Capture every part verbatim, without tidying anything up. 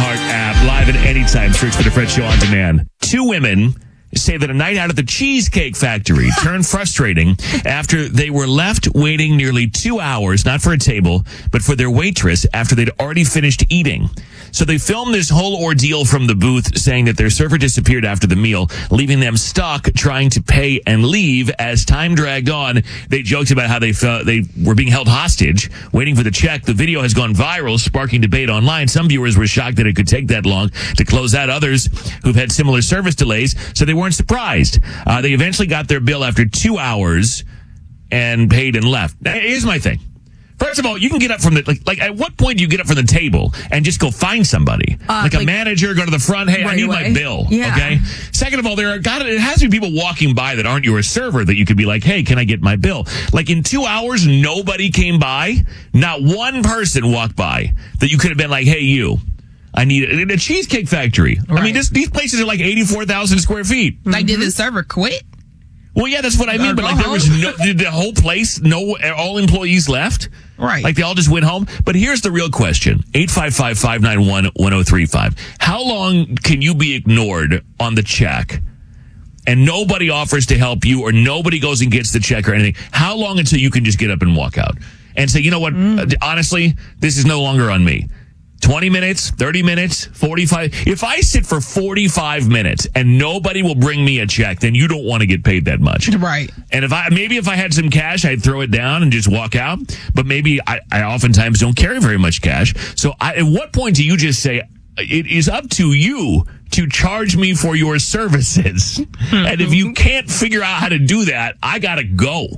iHeart app, live at any time. Search for The Fred Show on demand. Two women say that a night out at the Cheesecake Factory turned frustrating after they were left waiting nearly two hours, not for a table, but for their waitress after they'd already finished eating. So they filmed this whole ordeal from the booth, saying that their server disappeared after the meal, leaving them stuck trying to pay and leave. As time dragged on, they joked about how they felt they were being held hostage, waiting for the check. The video has gone viral, sparking debate online. Some viewers were shocked that it could take that long to close out. Others who've had similar service delays, so they weren't surprised. Uh, they eventually got their bill after two hours and paid and left. Now, here's my thing. First of all, you can get up from the, like, like at what point do you get up from the table and just go find somebody? Uh, like, like a manager, go to the front, hey, right I need away. my bill. Yeah. Okay. Second of all, there are, got it has to be people walking by that aren't your server that you could be like, hey, can I get my bill? Like in two hours, nobody came by. Not one person walked by that you could have been like, hey, you. I need a, a Cheesecake Factory. Right. I mean, this, these places are like eighty-four thousand square feet. Like, mm-hmm. did the server quit? Well, yeah, that's what I mean. But like, there was no, did the whole place, no, all employees left? Right. Like, they all just went home? But here's the real question. eight five five, five nine one, one oh three five. How long can you be ignored on the check and nobody offers to help you or nobody goes and gets the check or anything? How long until you can just get up and walk out and say, you know what, mm. honestly, this is no longer on me? twenty minutes, thirty minutes, forty-five. If I sit for forty-five minutes and nobody will bring me a check, then you don't want to get paid that much. Right. And if I, maybe if I had some cash, I'd throw it down and just walk out. But maybe I, I oftentimes don't carry very much cash. So I, at what point do you just say, it is up to you to charge me for your services? And if you can't figure out how to do that, I gotta go.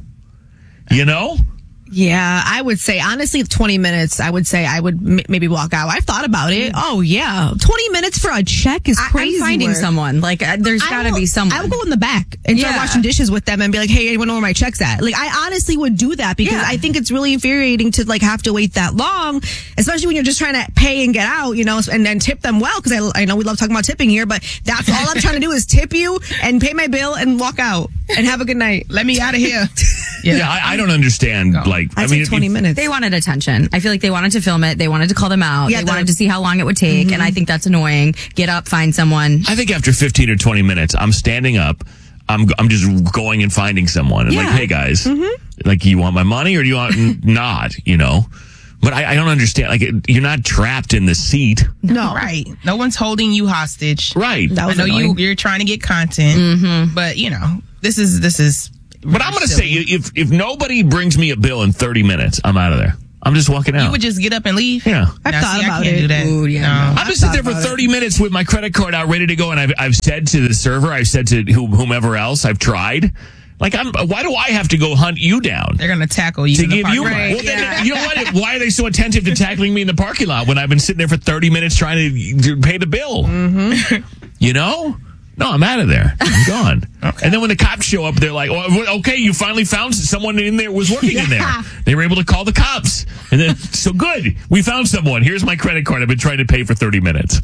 You know? Yeah, I would say, honestly, twenty minutes, I would say I would m- maybe walk out. I've thought about it. Oh, yeah. twenty minutes for a check is crazy. I'm finding work. someone. Like, uh, there's got to be someone. I would go in the back and start yeah. washing dishes with them and be like, hey, anyone know where my check's at? Like, I honestly would do that because yeah. I think it's really infuriating to, like, have to wait that long, especially when you're just trying to pay and get out, you know, and then tip them well, because I, I know we love talking about tipping here, but that's all I'm trying to do is tip you and pay my bill and walk out and have a good night. Let me out of here. Yeah, yeah I, I don't understand, no. like, I'd I mean, twenty minutes. They wanted attention. I feel like they wanted to film it. They wanted to call them out. Yeah, they wanted to see how long it would take. Mm-hmm. And I think that's annoying. Get up, find someone. I think after fifteen or twenty minutes, I'm standing up. I'm I'm just going and finding someone. And yeah. like, hey, guys, mm-hmm. like, you want my money or do you want not, you know? But I, I don't understand. Like, it, you're not trapped in the seat. No. Right. No one's holding you hostage. Right. I know you, you're trying to get content. Mm-hmm. But, you know, this is, this is. But I'm going to say, if if nobody brings me a bill in thirty minutes, I'm out of there. I'm just walking out. You would just get up and leave? Yeah. I've now, thought see, about I can't it. do that. Ooh, yeah, no. no. I'm just sitting there for thirty it. minutes with my credit card out, ready to go. And I've, I've said to the server, I've said to whomever else, I've tried. Like, I'm, why do I have to go hunt you down? They're going to tackle you. To in give the you, right. well, yeah. then, you know what? Why are they so attentive to tackling me in the parking lot when I've been sitting there for thirty minutes trying to, to pay the bill? Mm-hmm. You know? No, I'm out of there. I'm gone. Okay. And then when the cops show up, they're like, oh, okay, you finally found someone in there was working yeah. in there. They were able to call the cops. And then, so good. We found someone. Here's my credit card. I've been trying to pay for thirty minutes.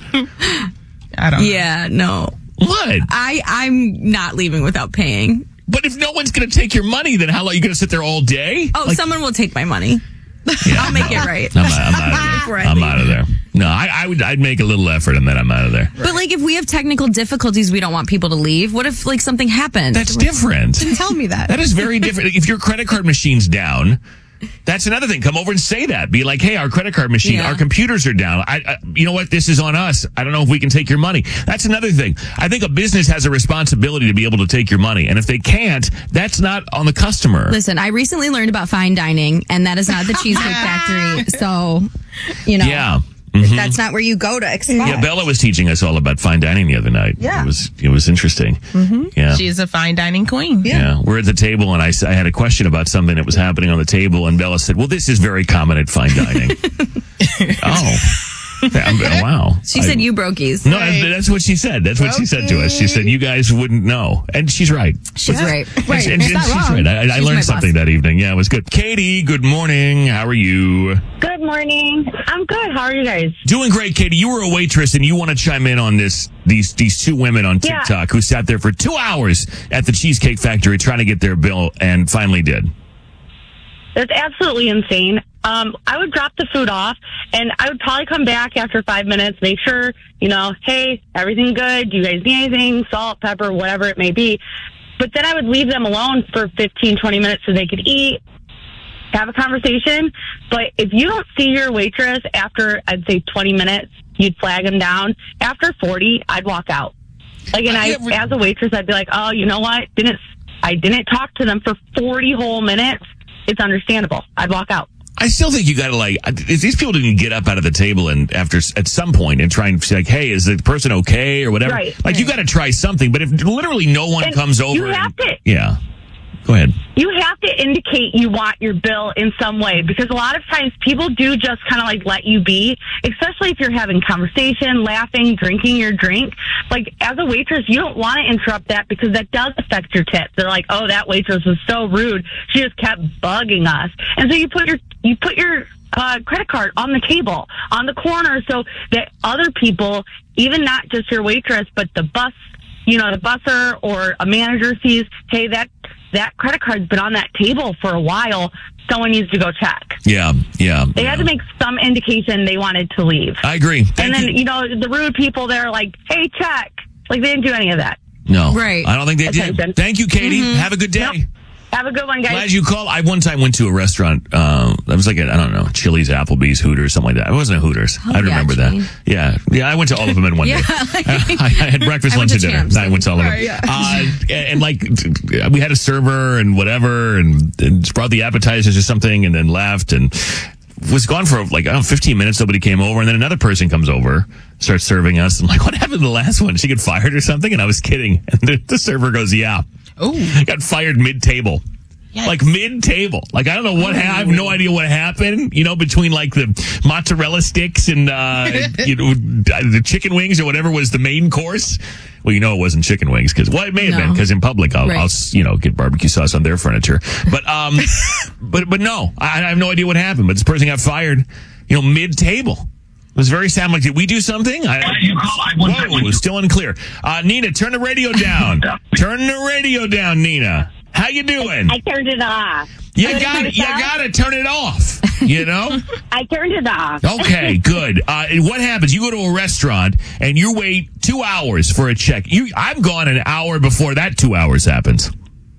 I don't Yeah, no. What? I, I'm not leaving without paying. But if no one's going to take your money, then how long are you going to sit there all day? Oh, like, someone will take my money. Yeah, I'll make no. it right. I'm, I'm out of there. I'm out of there. No, I, I would. I'd make a little effort, and then I'm out of there. But like, if we have technical difficulties, we don't want people to leave. What if like something happened? That's different. Tell me that. That is very different. If your credit card machine's down, that's another thing. Come over and say that. Be like, hey, our credit card machine, yeah. our computers are down. I, I, you know what? This is on us. I don't know if we can take your money. That's another thing. I think a business has a responsibility to be able to take your money. And if they can't, that's not on the customer. Listen, I recently learned about fine dining, and that is not the Cheesecake Factory. So, you know. Yeah. Mm-hmm. That's not where you go to expect. Yeah, Bella was teaching us all about fine dining the other night. Yeah. It was, it was interesting. Mm-hmm. Yeah. She is a fine dining queen. Yeah. yeah. We're at the table, and I, I had a question about something that was happening on the table, and Bella said, well, this is very common at fine dining. Oh. Yeah, wow. She I, said you brokies. No, right. that's what she said. That's what okay. she said to us. She said, you guys wouldn't know. And she's right. She's yeah. right. And, right. and, and she's wrong. right. I, I learned something boss. that evening. Yeah, it was good. Katie, good morning. How are you? Good morning. I'm good. How are you guys? Doing great, Katie. You were a waitress, and you want to chime in on this. These these two women on TikTok yeah. who sat there for two hours at the Cheesecake Factory trying to get their bill and finally did. That's absolutely insane. Um, I would drop the food off, and I would probably come back after five minutes, make sure, you know, hey, everything good? Do you guys need anything? Salt, pepper, whatever it may be. But then I would leave them alone for fifteen, twenty minutes so they could eat, have a conversation. But if you don't see your waitress after, I'd say twenty minutes, you'd flag them down. After forty, I'd walk out. Like, and I, as a waitress, I'd be like, oh, you know what? Didn't I didn't talk to them for forty whole minutes. It's understandable. I'd walk out. I still think you got to, like, if these people didn't get up out of the table and after at some point and try and say, like, hey, is the person okay or whatever? Right. Like, you got to try something. But if literally no one And comes over, you have and, to. yeah, go ahead. You have to indicate you want your bill in some way, because a lot of times people do just kind of like let you be, especially if you're having conversation, laughing, drinking your drink. Like, as a waitress, you don't want to interrupt that because that does affect your tip. They're like, oh, that waitress was so rude. She just kept bugging us. And so you put your, you put your, Uh, credit card on the table, on the corner, so that other people, even not just your waitress, but the bus, you know, the busser or a manager sees, hey, that that credit card's been on that table for a while. Someone needs to go check. Yeah, yeah. They yeah. had to make some indication they wanted to leave. I agree. Thank and then, you. you know, the rude people, they're like, hey, check. Like, they didn't do any of that. No. Right. I don't think they Attention. did. Thank you, Katie. Mm-hmm. Have a good day. Nope. Have a good one, guys. Glad you called. I one time went to a restaurant. Uh, I was like, a, I don't know, Chili's, Applebee's, Hooters, something like that. It wasn't a Hooters. Oh, I yeah, remember Jane. that. Yeah, yeah. I went to all of them in one Yeah, day. like- I, I had breakfast, I went lunch, and to dinner. Champs. I went to all of them. Right, yeah. Uh, and, and like, we had a server and whatever, and, and brought the appetizers or something, and then left and was gone for like I don't know, fifteen minutes. Nobody came over, and then another person comes over, starts serving us. I'm like, what happened to the last one? Did she get fired or something? And I was kidding. And the, the server goes, yeah. Oh, Got fired mid-table. Like mid-table. Like, I don't know what happened. I have no idea what happened, you know, between like the mozzarella sticks and, uh, you know, the chicken wings or whatever was the main course. Well, you know, it wasn't chicken wings because, well, it may have No. been because in public, I'll, Right. I'll, you know, get barbecue sauce on their furniture. But, um, but, but no, I, I have no idea what happened. But this person got fired, you know, mid-table. It was very sad. I'm like, did we do something? I, whoa, it was still unclear. Uh, Nina, turn the radio down. Turn the radio down, Nina. How you doing? I turned it off. You Turn got it you off? got to turn it off. You know. I turned it off. Okay, good. Uh, and what happens? You go to a restaurant and you wait two hours for a check. You, I'm gone an hour before that two hours happens.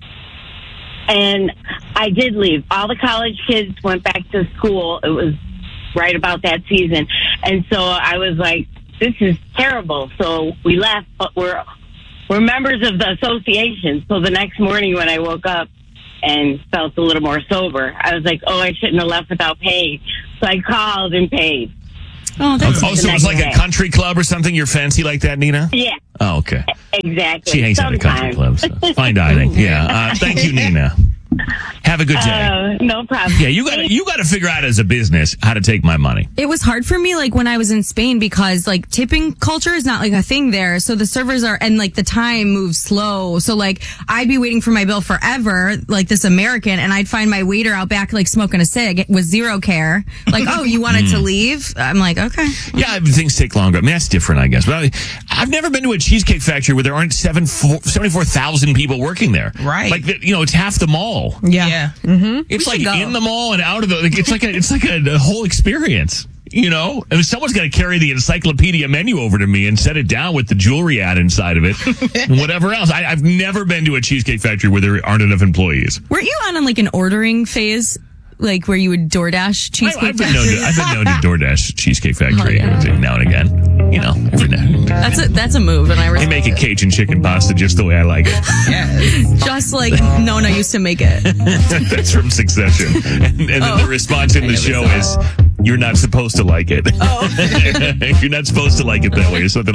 And I did leave. All the college kids went back to school. It was right about that season. And so I was like, this is terrible. So we left, but we're we're members of the association. So the next morning when I woke up and felt a little more sober, I was like, oh, I shouldn't have left without paying. So I called and paid. Oh, that's Oh, so it was like a country club or something? You're fancy like that, Nina? Yeah, Oh, okay. exactly. She hangs out at country Sometimes. clubs. So. Fine dining. Yeah. Uh, thank you, Nina. Have a good day. Uh, no problem. Yeah, you got you got to figure out as a business how to take my money. It was hard for me, like when I was in Spain, because like tipping culture is not like a thing there. So the servers are, and like the time moves slow. So like I'd be waiting for my bill forever, like this American, and I'd find my waiter out back like smoking a cig with zero care. Like, oh, you wanted to leave? I'm like, okay. Yeah, things take longer. I mean, that's different, I guess. But I, I've never been to a cheesecake factory where there aren't seven, four, seventy-four thousand people working there. Right. Like, you know, it's half the mall. Yeah. yeah. It's We like should go. in the mall and out of the. Like, it's like a. It's like a, a whole experience. You know, I mean, someone's got to carry the encyclopedia menu over to me and set it down with the jewelry ad inside of it, and whatever else. I, I've never been to a cheesecake factory where there aren't enough employees. Were you on like an ordering phase, like where you would DoorDash I, cheesecake I've been known factory? to. I've been known to DoorDash Cheesecake Factory Oh, yeah. now and again. You know, every now. and then. That's a that's a move, and I They respect make a Cajun chicken pasta just the way I like it. Yes. just like Nona used to make it. That's from Succession. And, and then Oh. the response in the show is, you're not supposed to like it. Oh. You're not supposed to like it that way or something like